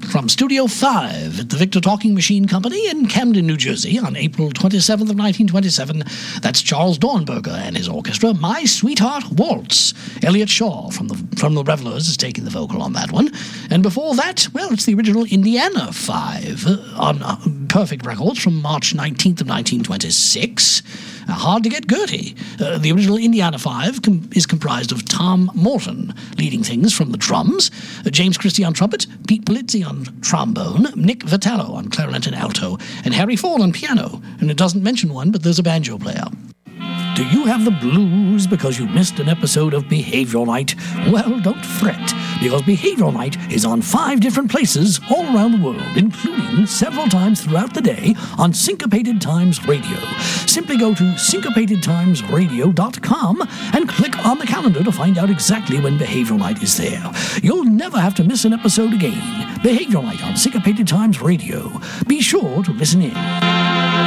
from Studio 5 at the Victor Talking Machine Company in Camden, New Jersey on April 27th of 1927. That's Charles Dornberger and his orchestra, My Sweetheart Waltz. Elliot Shaw from the Revelers is taking the vocal on that one. And before that, well, it's the original Indiana 5 on Perfect Records from March 19th of 1926. Hard to Get Gertie. The original Indiana 5 is comprised of Tom Morton leading things from the drums, James Christie on trumpet, Pete Polizzi on trombone, Nick Vitello on clarinet and alto, and Harry Ford on piano. And it doesn't mention one, but there's a banjo player. Do you have the blues because you missed an episode of Behavioral Night? Well, don't fret, because Behavioral Night is on 5 different places all around the world, including several times throughout the day on Syncopated Times Radio. Simply go to syncopatedtimesradio.com and click on the calendar to find out exactly when Behavioral Night is there. You'll never have to miss an episode again. Behavioral Night on Syncopated Times Radio. Be sure to listen in.